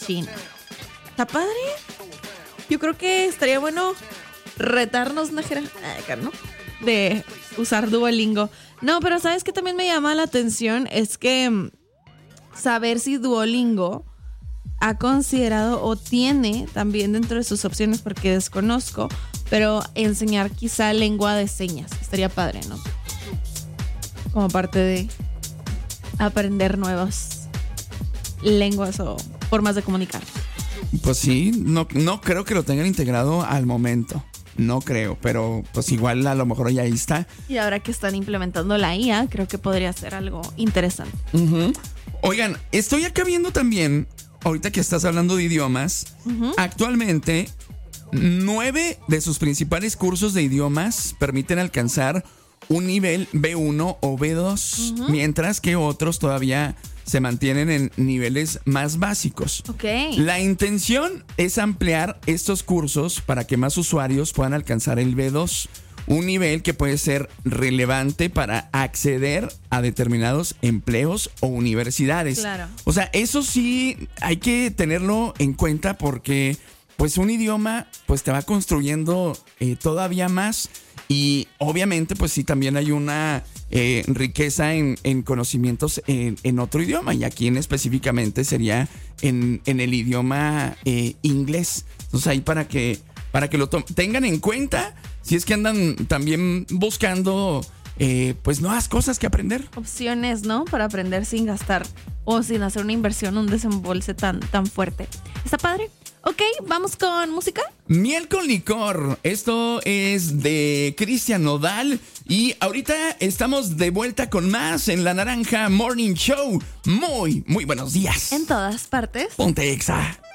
chino. ¿Está padre? Yo creo que estaría bueno retarnos, Najera, ¿no? De usar Duolingo. No, pero ¿sabes qué también me llama la atención? Es que saber si Duolingo ha considerado o tiene también dentro de sus opciones, porque desconozco, pero enseñar quizá lengua de señas. Estaría padre, ¿no? Como parte de aprender nuevas lenguas o formas de comunicar. Pues sí, no creo que lo tengan integrado al momento. No creo, pero pues igual a lo mejor ya ahí está. Y ahora que están implementando la IA, creo que podría ser algo interesante. Uh-huh. Oigan, estoy acá viendo también, ahorita que estás hablando de idiomas, actualmente 9 de sus principales cursos de idiomas permiten alcanzar un nivel B1 o B2, mientras que otros todavía se mantienen en niveles más básicos. Okay. La intención es ampliar estos cursos para que más usuarios puedan alcanzar el B2, un nivel que puede ser relevante para acceder a determinados empleos o universidades. Claro. O sea, eso sí hay que tenerlo en cuenta porque pues un idioma pues te va construyendo todavía más. Y obviamente, pues sí, también hay una riqueza en conocimientos en otro idioma. Y aquí específicamente sería en el idioma inglés. Entonces ahí para que lo tengan en cuenta, si es que andan también buscando pues nuevas cosas que aprender. Opciones, ¿no? Para aprender sin gastar o sin hacer una inversión, un desembolse tan fuerte. ¿Está padre? Ok, vamos con música. Miel con licor. Esto es de Cristian Nodal. Y ahorita estamos de vuelta con más en La Naranja Morning Show. Muy buenos días. En todas partes. Ponte Exa.